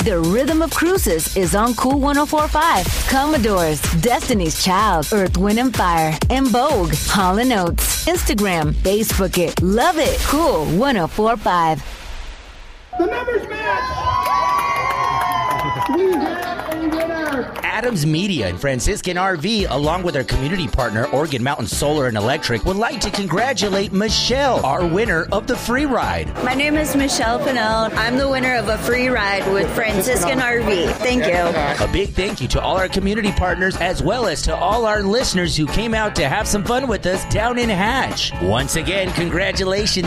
The rhythm of cruises is on Cool 104.5. Commodores, Destiny's Child, Earth, Wind & Fire, and Vogue, Hall & Oates. Instagram, Facebook it, love it. Cool 104.5. The numbers match! We have a winner! Adams Media and Franciscan RV, along with our community partner, Oregon Mountain Solar and Electric, would like to congratulate Michelle, our winner of the free ride. My name is Michelle Pinnell. I'm the winner of a free ride with Franciscan RV. Thank you. A big thank you to all our community partners, as well as to all our listeners who came out to have some fun with us down in Hatch. Once again, congratulations